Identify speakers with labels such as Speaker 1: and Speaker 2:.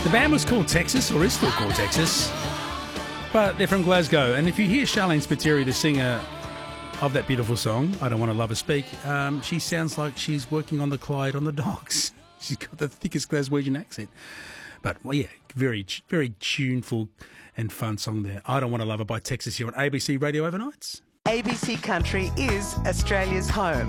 Speaker 1: The band was called Texas, or is still called Texas, but they're from Glasgow. And if you hear Charlene Spiteri, the singer of that beautiful song, I Don't Want to Love Her Speak, she sounds like she's working on the Clyde on the docks. She's got the thickest Glaswegian accent. But, well, yeah, very, very tuneful and fun song there. I Don't Want to Love Her by Texas here on ABC Radio Overnights.
Speaker 2: ABC Country is Australia's home